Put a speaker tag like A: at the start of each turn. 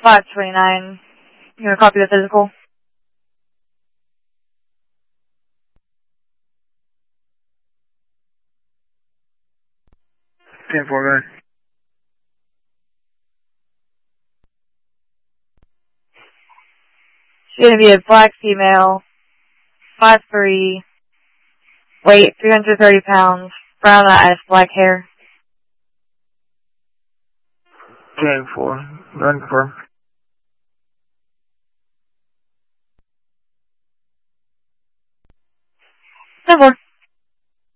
A: 529. You want to copy the physical?
B: Ten four, go ahead.
A: She's going to be a black female, 5'3", weight 330 pounds, brown eyes, black hair.
B: 10-4. Run for.
A: 10-4.